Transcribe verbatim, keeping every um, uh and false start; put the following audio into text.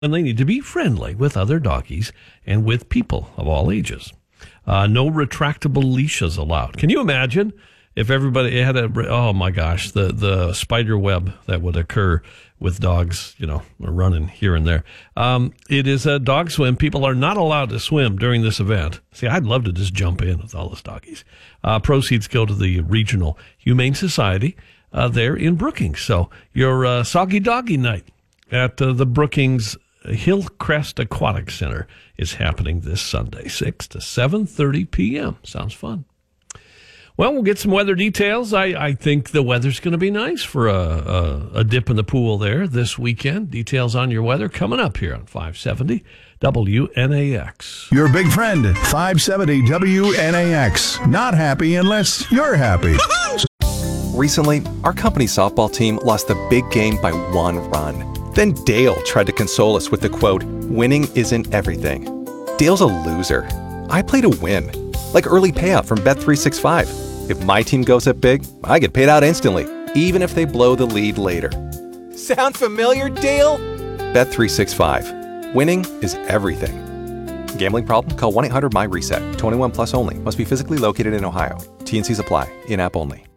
and they need to be friendly with other doggies and with people of all ages. Uh, no retractable leashes allowed. Can you imagine if everybody had a, oh my gosh, the, the spider web that would occur with dogs, you know, running here and there. Um, it is a dog swim. People are not allowed to swim during this event. See, I'd love to just jump in with all those doggies. Uh, proceeds go to the Regional Humane Society uh, there in Brookings. So your uh, Soggy Doggy Night at uh, the Brookings Hillcrest Aquatic Center is happening this Sunday, six to seven thirty p.m. Sounds fun. Well, we'll get some weather details. I, I think the weather's going to be nice for a, a, a dip in the pool there this weekend. Details on your weather coming up here on five seventy W N A X. Your big friend, five seventy W N A X. Not happy unless you're happy. Recently, our company's softball team lost the big game by one run. Then Dale tried to console us with the quote, "Winning isn't everything." Dale's a loser. I play to win. Like early payout from Bet three sixty-five. If my team goes up big, I get paid out instantly, even if they blow the lead later. Sound familiar, Dale? Bet three sixty-five. Winning is everything. Gambling problem? Call one eight hundred M Y RESET. twenty-one plus only. Must be physically located in Ohio. T and C's apply. In-app only.